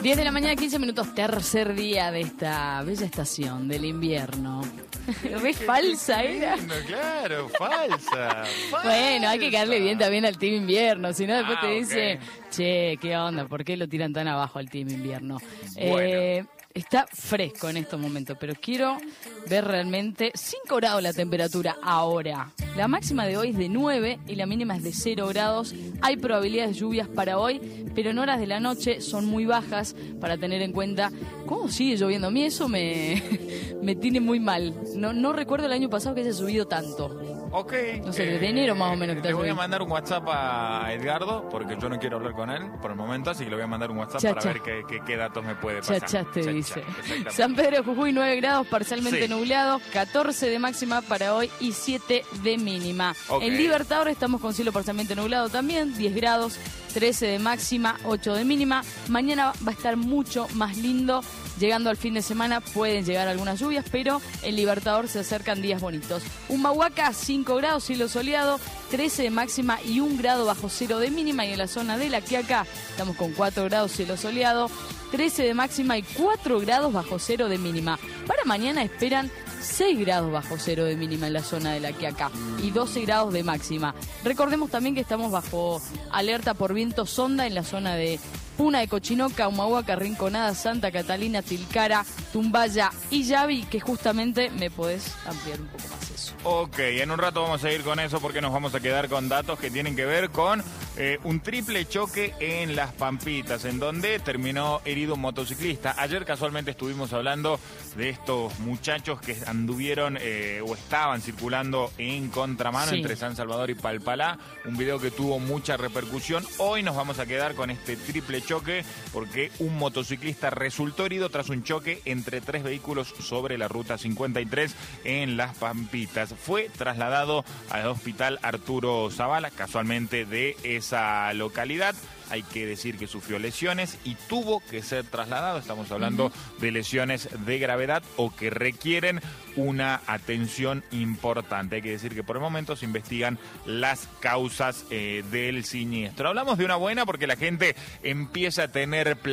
10 de la mañana, 15 minutos, tercer día de esta bella estación del invierno. Re falsa era. Claro, falsa. Bueno, hay que caerle bien también al Team Invierno, si no después te dicen, okay. che, ¿qué onda? ¿Por qué lo tiran tan abajo al Team Invierno? Bueno. Está fresco en estos momentos, pero quiero ver realmente 5 grados la temperatura ahora. La máxima de hoy es de 9 y la mínima es de 0 grados. Hay probabilidades de lluvias para hoy, pero en horas de la noche son muy bajas para tener en cuenta. ¿Cómo sigue lloviendo? A mí eso me tiene muy mal. No recuerdo el año pasado que haya subido tanto. Ok. No sé, desde enero más o menos que le voy a lloviendo. mandar un WhatsApp a Edgardo, porque yo no quiero hablar con él por el momento, así que le voy a mandar un WhatsApp para ver qué datos me puede pasar. Te dice. Exactamente. San Pedro de Jujuy, 9 grados, parcialmente Sí. nublado, 14 de máxima para hoy y 7 de mínima. Okay. En Libertador estamos con cielo parcialmente nublado también, 10 grados, 13 de máxima, 8 de mínima. Mañana va a estar mucho más lindo. Llegando al fin de semana pueden llegar algunas lluvias, pero en Libertador se acercan días bonitos. Humahuaca, 5 grados, cielo soleado, 13 de máxima y 1 grado bajo cero de mínima. Y en la zona de La Quiaca estamos con 4 grados, cielo soleado, 13 de máxima y 4 grados bajo cero de mínima. Para mañana esperan 6 grados bajo cero de mínima en la zona de La Quiaca y 12 grados de máxima. Recordemos también que estamos bajo alerta por viento sonda en la zona de Puna de Cochinoca, Humahuaca, Rinconada, Santa Catalina, Tilcara, Tumbaya y Yavi, que justamente me podés ampliar un poco más eso. Ok, en un rato vamos a ir con eso porque nos vamos a quedar con datos que tienen que ver con un triple choque en Las Pampitas, en donde terminó herido un motociclista. Ayer casualmente estuvimos hablando de estos muchachos que anduvieron o estaban circulando en contramano entre San Salvador y Palpalá, un video que tuvo mucha repercusión. Hoy nos vamos a quedar con este triple choque porque un motociclista resultó herido tras un choque entre 3 vehículos sobre la ruta 53 en Las Pampitas. Fue trasladado al hospital Arturo Zavala, casualmente de esa localidad. Hay que decir que sufrió lesiones y tuvo que ser trasladado. Estamos hablando de lesiones de gravedad o que requieren una atención importante. Hay que decir que por el momento se investigan las causas del siniestro. Hablamos de una buena porque la gente empieza a tener